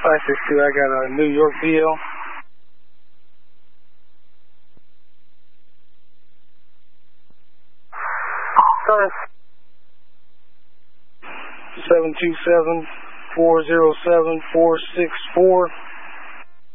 562, I got a New York PL. Sorry. 727-407-464.